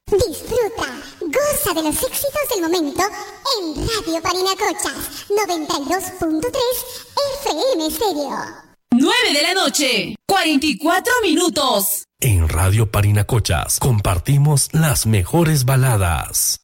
Disfruta, goza de los éxitos del momento en Radio Parinacochas 92.3 FM Stereo. 9 de la noche, 44 minutos. En Radio Parinacochas compartimos las mejores baladas.